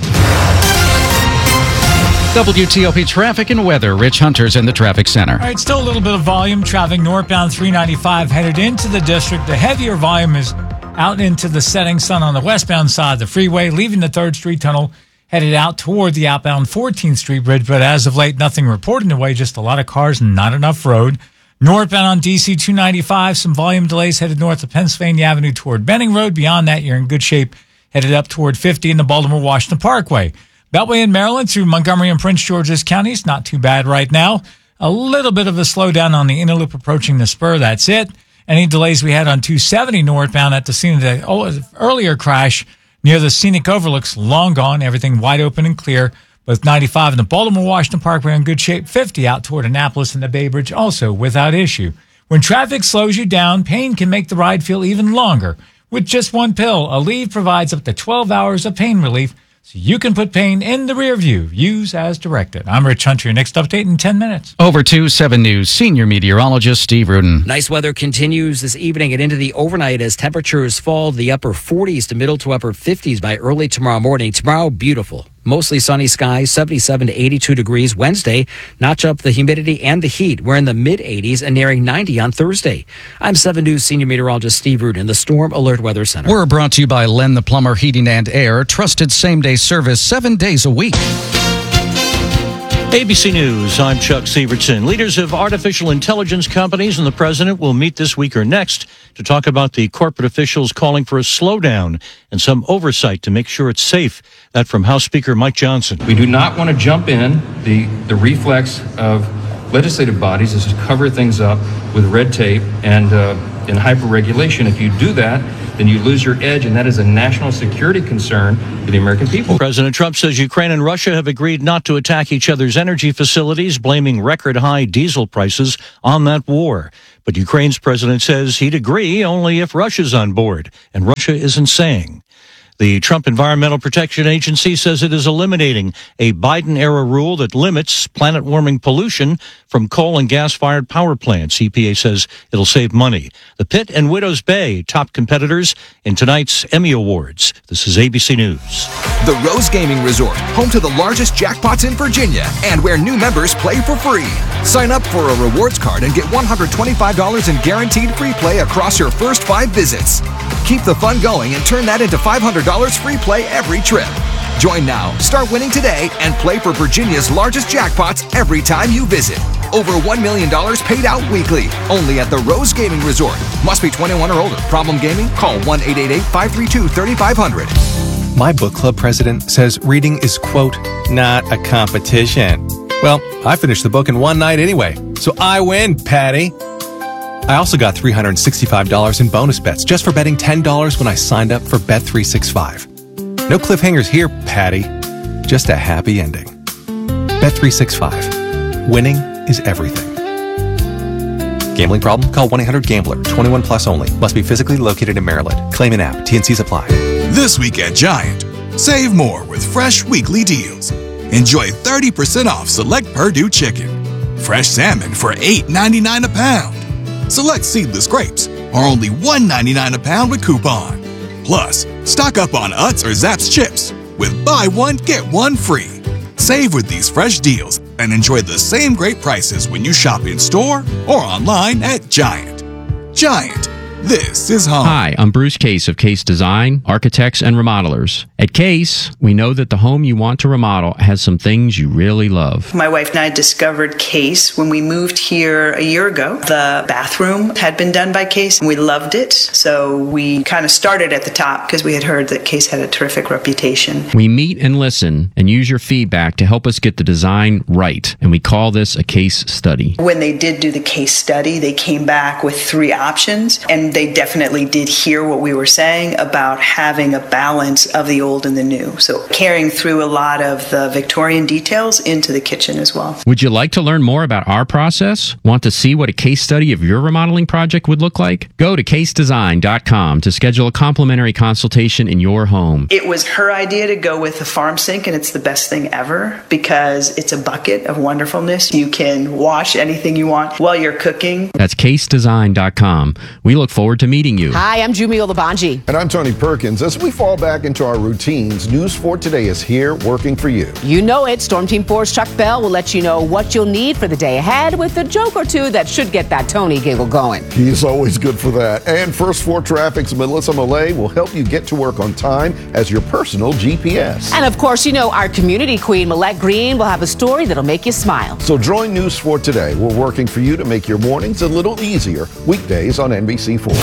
Speaker 7: W T O P traffic and weather. Rich Hunter's in the traffic center.
Speaker 21: All right, still a little bit of volume. Traveling northbound three ninety-five headed into the district. The heavier volume is out into the setting sun on the westbound side of the freeway, leaving the third Street Tunnel, headed out toward the outbound fourteenth Street Bridge, but as of late, nothing reported in the way, just a lot of cars and not enough road. Northbound on D C two ninety-five, some volume delays headed north of Pennsylvania Avenue toward Benning Road. Beyond that, you're in good shape, headed up toward fifty in the Baltimore-Washington Parkway. Beltway in Maryland through Montgomery and Prince George's counties, not too bad right now. A little bit of a slowdown on the inner loop approaching the spur, that's it. Any delays we had on two seventy northbound at the scene of the earlier crash near the scenic overlooks, long gone, everything wide open and clear. Both ninety-five and the Baltimore-Washington Parkway in good shape, fifty out toward Annapolis and the Bay Bridge also without issue. When traffic slows you down, pain can make the ride feel even longer. With just one pill, Aleve provides up to twelve hours of pain relief, so you can put pain in the rear view. Use as directed. I'm Rich Hunter. Your next update in ten minutes.
Speaker 7: Over to seven News senior meteorologist Steve Rudin.
Speaker 17: Nice weather continues this evening and into the overnight as temperatures fall to the upper forties to middle to upper fifties by early tomorrow morning. Tomorrow, beautiful. Mostly sunny skies, seventy-seven to eighty-two degrees Wednesday. Notch up the humidity and the heat. We're in the mid eighties and nearing ninety on Thursday. I'm seven News Senior Meteorologist Steve Root in the Storm Alert Weather Center.
Speaker 7: We're brought to you by Len the Plumber Heating and Air. Trusted same-day service seven days a week.
Speaker 2: A B C News, I'm Chuck Severson. Leaders of artificial intelligence companies and the president will meet this week or next to talk about the corporate officials calling for a slowdown and some oversight to make sure it's safe. That from House Speaker Mike Johnson.
Speaker 6: We do not want to jump in. The, the reflex of legislative bodies is to cover things up with red tape and, uh, and hyper-regulation. If you do that, then you lose your edge, and that is a national security concern for the American people.
Speaker 2: President Trump says Ukraine and Russia have agreed not to attack each other's energy facilities, blaming record-high diesel prices on that war. But Ukraine's president says he'd agree only if Russia's on board, and Russia isn't saying. The Trump Environmental Protection Agency says it is eliminating a Biden-era rule that limits planet-warming pollution from coal and gas-fired power plants. E P A says it'll save money. The Pitt and Widows Bay, top competitors in tonight's Emmy Awards. This is A B C News.
Speaker 9: The Rose Gaming Resort, home to the largest jackpots in Virginia, and where new members play for free. Sign up for a rewards card and get one hundred twenty-five dollars in guaranteed free play across your first five visits. Keep the fun going and turn that into five hundred dollars free play every trip. Join now, start winning today, and play for Virginia's largest jackpots every time you visit. Over one million dollars paid out weekly, only at the Rose Gaming Resort. Must be twenty-one or older. Problem gaming? Call one eight eight eight, five three two, three five zero zero.
Speaker 10: My book club president says reading is, quote, not a competition. Well, I finished the book in one night anyway, so I win, Patty. I also got three hundred sixty-five dollars in bonus bets just for betting ten dollars when I signed up for Bet three sixty-five. No cliffhangers here, Patty. Just a happy ending. Bet three sixty-five. Winning is everything. Gambling problem? Call one eight hundred gambler. twenty-one plus only. Must be physically located in Maryland. Claim in app. T and Cs apply.
Speaker 13: This week at Giant, save more with fresh weekly deals. Enjoy thirty percent off select Purdue chicken. Fresh salmon for eight ninety-nine a pound. Select seedless grapes are only one ninety-nine a pound with coupon. Plus, stock up on Utz or Zapp's chips with buy one, get one free. Save with these fresh deals and enjoy the same great prices when you shop in store or online at Giant. Giant, this is home.
Speaker 16: Hi, I'm Bruce Case of Case Design, Architects and Remodelers. At Case, we know that the home you want to remodel has some things you really love.
Speaker 27: My wife and I discovered Case when we moved here a year ago. The bathroom had been done by Case, and we loved it. So we kind of started at the top because we had heard that Case had a terrific reputation.
Speaker 16: We meet and listen and use your feedback to help us get the design right, and we call this a case study.
Speaker 27: When they did do the case study, they came back with three options, and they definitely did hear what we were saying about having a balance of the old and the new. So carrying through a lot of the Victorian details into the kitchen as well.
Speaker 16: Would you like to learn more about our process? Want to see what a case study of your remodeling project would look like? Go to case design dot com to schedule a complimentary consultation in your home.
Speaker 27: It was her idea to go with the farm sink, and it's the best thing ever because it's a bucket of wonderfulness. You can wash anything you want while you're cooking.
Speaker 16: That's case design dot com. We look forward to meeting you.
Speaker 28: Hi, I'm Jumio Labanji.
Speaker 22: And I'm Tony Perkins. As we fall back into our routines, News four Today is here working for you.
Speaker 28: You know it. Storm Team four's Chuck Bell will let you know what you'll need for the day ahead with a joke or two that should get that Tony giggle going.
Speaker 22: He's always good for that. And First four Traffic's Melissa Millay will help you get to work on time as your personal G P S.
Speaker 28: And of course, you know, our community queen, Millette Green, will have a story that'll make you smile.
Speaker 22: So join News four Today. We're working for you to make your mornings a little easier. Weekdays on N B C four.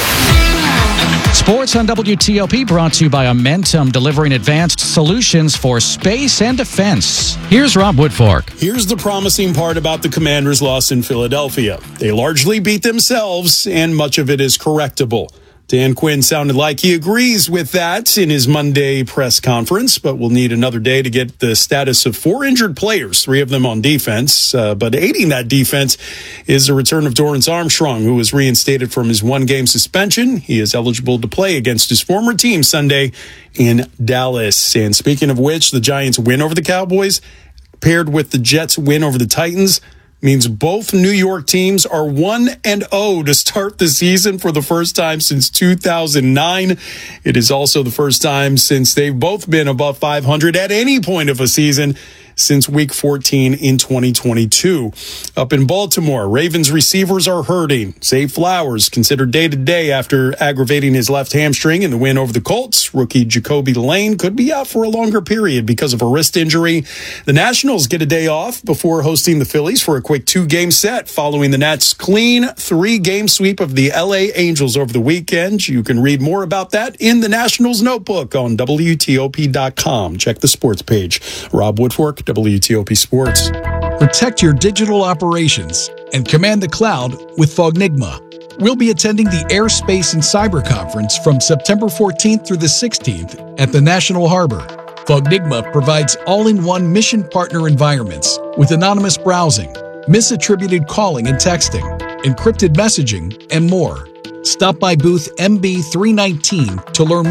Speaker 7: Sports on W T O P brought to you by Amentum, delivering advanced solutions for space and defense. Here's Rob Woodfork.
Speaker 29: Here's the promising part about the Commanders' loss in Philadelphia. They largely beat themselves, and much of it is correctable. Dan Quinn sounded like he agrees with that in his Monday press conference, but we'll need another day to get the status of four injured players, three of them on defense. Uh, but aiding that defense is the return of Dorrance Armstrong, who was reinstated from his one-game suspension. He is eligible to play against his former team Sunday in Dallas. And speaking of which, the Giants win over the Cowboys, paired with the Jets win over the Titans, means both New York teams are one and oh to start the season for the first time since two thousand nine. It is also the first time since they've both been above five hundred at any point of a season since week fourteen in twenty twenty-two. Up in Baltimore, Ravens receivers are hurting. Zay Flowers considered day-to-day after aggravating his left hamstring in the win over the Colts. Rookie Jacoby Lane could be out for a longer period because of a wrist injury. The Nationals get a day off before hosting the Phillies for a quick two-game set following the Nats' clean three-game sweep of the L A Angels over the weekend. You can read more about that in the Nationals Notebook on W T O P dot com. Check the sports page. Rob Woodfork, W T O P Sports.
Speaker 1: Protect your digital operations and command the cloud with Fognigma. We'll be attending the Airspace and Cyber Conference from September fourteenth through the sixteenth at the National Harbor. Fognigma provides all-in-one mission partner environments with anonymous browsing, misattributed calling and texting, encrypted messaging, and more. Stop by booth M B three nineteen to learn more.